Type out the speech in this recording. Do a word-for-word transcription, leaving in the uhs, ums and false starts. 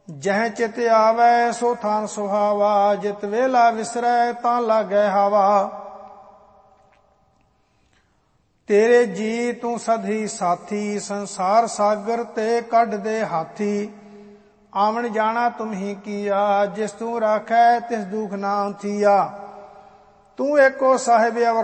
ਜਹ ਚਿਤ ਆਵੈ ਸੋ ਥਾਨ ਸੁਹਾਵਾ, ਜਿਤ ਵੇਲਾ ਵਿਸਰੈ ਤਾਂ ਲਾਗੈ ਹਵਾ। ਤੇਰੇ ਜੀ ਤੂੰ ਸਧੀ ਸਾਥੀ, ਸੰਸਾਰ ਸਾਗਰ ਤੇ ਕੱਢ ਦੇ ਹਾਥੀ। ਆਵਣ ਜਾਣਾ ਤੁਮਹੀ ਕੀਆ, ਜਿਸ ਤੂੰ ਰਾਖੈ ਤਿਸ ਦੁਖ ਨਾ ਥੀਆ। ਤੂੰ ਏਕੋ ਸਾਹਿਬ ਅਵਰ